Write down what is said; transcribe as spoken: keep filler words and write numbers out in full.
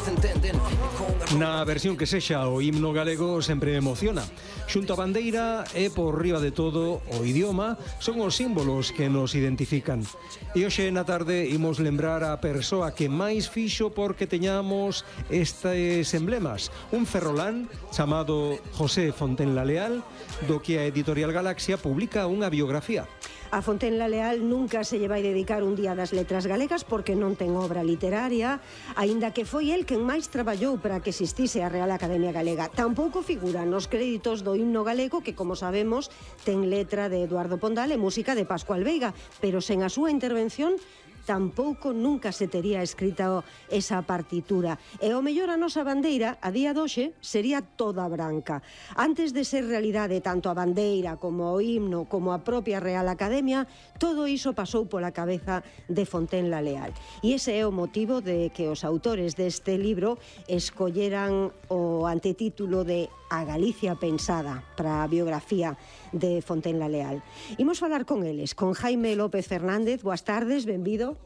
Na versión que sexa, o himno galego sempre emociona. Xunto a bandeira e por riba de todo o idioma son os símbolos que nos identifican. E hoxe na tarde imos lembrar a persoa que máis fixo porque teñamos estes emblemas. Un ferrolán chamado José Fontenla Leal, do que a Editorial Galaxia publica unha biografía. A Fontenla Leal nunca se lle vai dedicar un día das letras galegas porque non ten obra literaria, aínda que foi el quen máis traballou para que existise a Real Academia Galega. Tampouco figura nos créditos do himno galego, que, como sabemos, ten letra de Eduardo Pondal e música de Pascual Veiga, pero sen a súa intervención tampouco nunca se tería escrito esa partitura. E o mellor a nosa bandeira, a día doxe, sería toda branca. Antes de ser realidade tanto a bandeira como o himno como a propia Real Academia, todo iso pasou pola cabeza de Fontenla Leal. E ese é o motivo de que os autores deste libro escolleran o antetítulo de A Galicia Pensada para a biografía de Fontenla Leal. Imos falar con eles, con Jaime López Fernández. Boas tardes, benvido.